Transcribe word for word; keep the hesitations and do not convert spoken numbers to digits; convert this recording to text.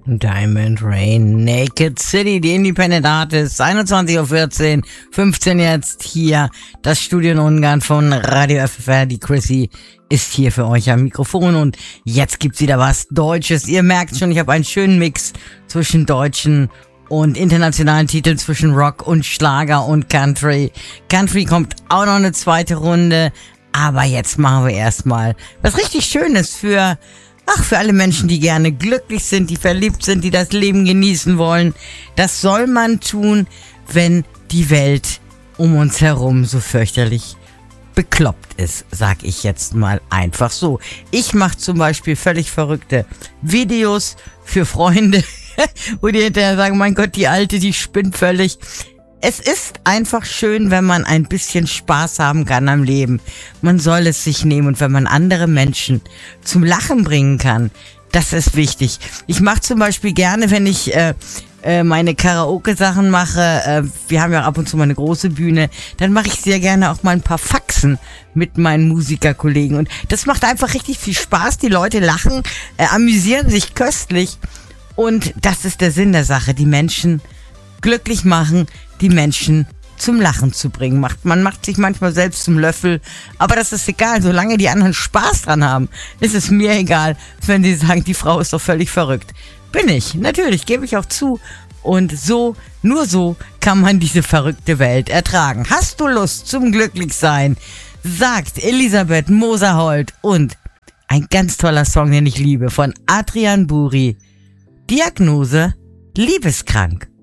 Diamond Rain, Naked City, die Independent Artists, einundzwanzig Uhr vierzehn, fünfzehn jetzt hier, das Studio in Ungarn von Radio F F R, die Chrissy ist hier für euch am Mikrofon und jetzt gibt's wieder was Deutsches. Ihr merkt schon, ich habe einen schönen Mix zwischen deutschen und internationalen Titeln, zwischen Rock und Schlager und Country. Country kommt auch noch eine zweite Runde, aber jetzt machen wir erstmal was richtig Schönes für... Ach, für alle Menschen, die gerne glücklich sind, die verliebt sind, die das Leben genießen wollen. Das soll man tun, wenn die Welt um uns herum so fürchterlich bekloppt ist, sag ich jetzt mal einfach so. Ich mache zum Beispiel völlig verrückte Videos für Freunde, wo die hinterher sagen, mein Gott, die Alte, die spinnt völlig. Es ist einfach schön, wenn man ein bisschen Spaß haben kann am Leben. Man soll es sich nehmen und wenn man andere Menschen zum Lachen bringen kann, das ist wichtig. Ich mache zum Beispiel gerne, wenn ich äh, äh, meine Karaoke-Sachen mache, äh, wir haben ja ab und zu mal eine große Bühne, dann mache ich sehr gerne auch mal ein paar Faxen mit meinen Musikerkollegen und das macht einfach richtig viel Spaß. Die Leute lachen, äh, amüsieren sich köstlich und das ist der Sinn der Sache, die Menschen glücklich machen, die Menschen zum Lachen zu bringen. Macht, man macht sich manchmal selbst zum Löffel, aber das ist egal, solange die anderen Spaß dran haben, ist es mir egal, wenn sie sagen, die Frau ist doch völlig verrückt. Bin ich, natürlich, gebe ich auch zu. Und so, nur so kann man diese verrückte Welt ertragen. Hast du Lust zum Glücklichsein? Sagt Elisabeth Moserholt und ein ganz toller Song, den ich liebe, von Adrian Buri. Diagnose: liebeskrank.